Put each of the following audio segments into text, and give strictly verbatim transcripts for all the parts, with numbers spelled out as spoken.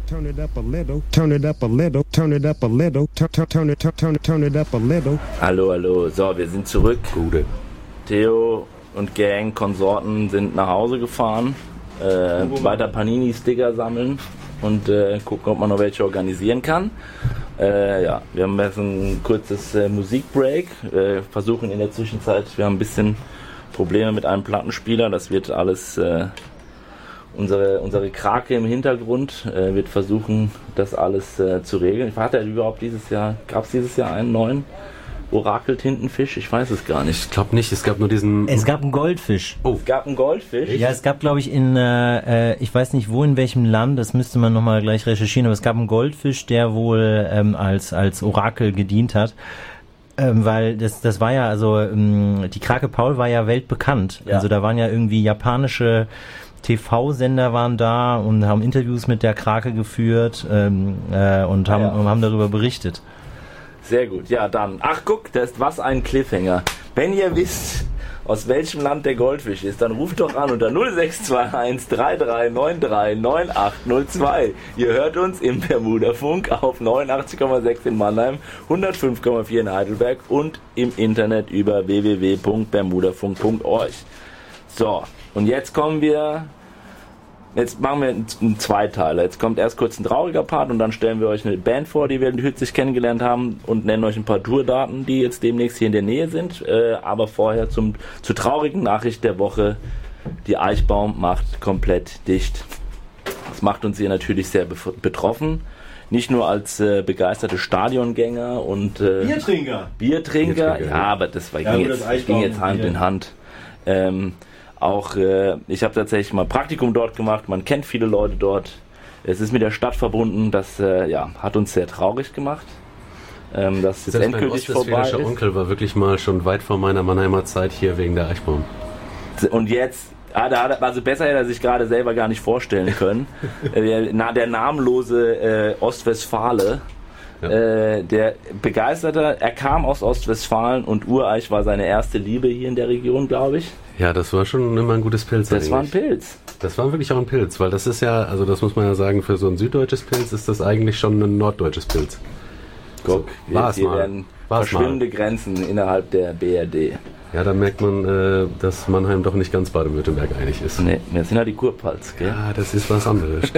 Turn it up a little, turn it up a little, turn it up a little, turn it, turn it, turn it, turn it up a little. Hallo, hallo. So, wir sind zurück. Gute. Theo und Gang, Konsorten sind nach Hause gefahren, äh, weiter Panini-Sticker sammeln und äh, gucken, ob man noch welche organisieren kann. Äh, ja, wir haben jetzt ein kurzes äh, Musikbreak, äh, versuchen in der Zwischenzeit, wir haben ein bisschen Probleme mit einem Plattenspieler, das wird alles, äh, unsere, unsere Krake im Hintergrund äh, wird versuchen, das alles äh, zu regeln. Hat er überhaupt dieses Jahr, gab es dieses Jahr einen neuen Orakel-Tintenfisch? Ich weiß es gar nicht. Ich glaube nicht, es gab nur diesen... Es gab einen Goldfisch. Oh, es gab einen Goldfisch? Ja, es gab, glaube ich, in, äh, ich weiß nicht wo, in welchem Land, das müsste man nochmal gleich recherchieren, aber es gab einen Goldfisch, der wohl ähm, als, als Orakel gedient hat. Ähm, weil das, das war ja, also ähm, die Krake Paul war ja weltbekannt. Ja. Also da waren ja irgendwie japanische T V-Sender waren da und haben Interviews mit der Krake geführt ähm, äh, und haben, ja. und haben darüber berichtet. Sehr gut, ja dann. Ach guck, das ist was ein Cliffhanger. Wenn ihr wisst, aus welchem Land der Goldfisch ist, dann ruft doch an unter null sechs zwei eins drei drei neun drei neun acht null zwei. Ihr hört uns im Bermuda-Funk auf neunundachtzig Komma sechs in Mannheim, hundertfünf Komma vier in Heidelberg und im Internet über w w w punkt bermudafunk punkt org. So, und jetzt kommen wir... Jetzt machen wir einen Zweiteiler. Jetzt kommt erst kurz ein trauriger Part und dann stellen wir euch eine Band vor, die wir in Hützig kennengelernt haben und nennen euch ein paar Tourdaten, die jetzt demnächst hier in der Nähe sind. Äh, aber vorher zum, zur traurigen Nachricht der Woche. Die Eichbaum macht komplett dicht. Das macht uns hier natürlich sehr bef- betroffen. Nicht nur als äh, begeisterte Stadiongänger und äh, Biertrinker. Biertrinker. Biertrinker, Ja, ja. aber das war, Ja, ging, gut, jetzt, das Eichbaum ging jetzt Hand Bier. in Hand. Ähm, Auch äh, ich habe tatsächlich mal Praktikum dort gemacht, man kennt viele Leute dort. Es ist mit der Stadt verbunden, das äh, ja, hat uns sehr traurig gemacht, ähm, dass es Selbst mein endgültig vorbei ostwestfälischer ist. Onkel war wirklich mal schon weit vor meiner Mannheimer Zeit hier wegen der Eichbaum. Und jetzt, ah, da hat er, also besser hätte er sich gerade selber gar nicht vorstellen können. der, na, der namenlose äh, Ostwestfale, Ja. äh, der Begeisterte, er kam aus Ostwestfalen und Ureich war seine erste Liebe hier in der Region, glaube ich. Ja, das war schon immer ein gutes Pilz. Das war ein eigentlich. Pilz. Das war wirklich auch ein Pilz, weil das ist ja, also das muss man ja sagen, für so ein süddeutsches Pilz ist das eigentlich schon ein norddeutsches Pilz. Guck, So, war es hier mal. werden War es verschwimmende Grenzen innerhalb der B R D. Ja, da merkt man, äh, dass Mannheim doch nicht ganz Baden-Württemberg einig ist. Nee, wir sind halt die Kurpfalz, gell? Ja, das ist was anderes.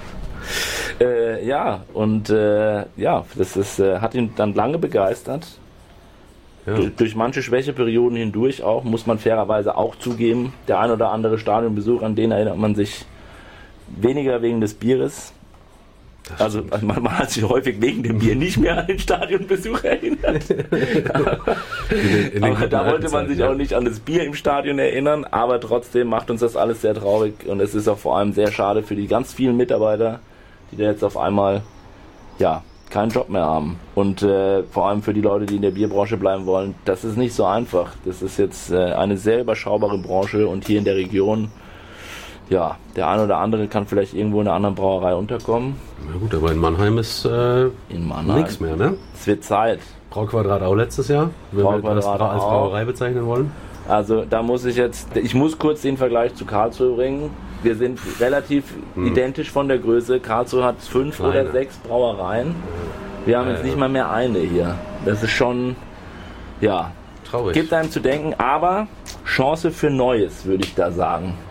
Äh, ja, und äh, ja, das ist, äh, hat ihn dann lange begeistert. Ja. Du, durch manche Schwächeperioden hindurch auch, muss man fairerweise auch zugeben. Der ein oder andere Stadionbesuch, an den erinnert man sich weniger wegen des Bieres. Das Also stimmt. man, man hat sich häufig wegen dem Bier nicht mehr an den Stadionbesuch erinnert. In den, in den Aber da guten wollte man alten sich Zeiten, auch nicht an das Bier im Stadion erinnern, aber trotzdem macht uns das alles sehr traurig und es ist auch vor allem sehr schade für die ganz vielen Mitarbeiter, die da jetzt auf einmal ja keinen Job mehr haben und äh, vor allem für die Leute, die in der Bierbranche bleiben wollen, das ist nicht so einfach. Das ist jetzt äh, eine sehr überschaubare Branche und hier in der Region, ja, der eine oder andere kann vielleicht irgendwo in einer anderen Brauerei unterkommen. Ja. Na gut, aber in Mannheim ist äh, In Mannheim. nichts mehr, ne? Es wird Zeit. Brauquadrat auch letztes Jahr, wenn wir das Brauquadrat Bra- als auch. Brauerei bezeichnen wollen. Also da muss ich jetzt, ich muss kurz den Vergleich zu Karlsruhe bringen. Wir sind relativ Hm. identisch von der Größe. Karlsruhe hat fünf Kleiner. oder sechs Brauereien. Wir haben Ja, jetzt ja. nicht mal mehr eine hier. Das ist schon, ja, Traurig. gibt einem zu denken, aber Chance für Neues, würde ich da sagen.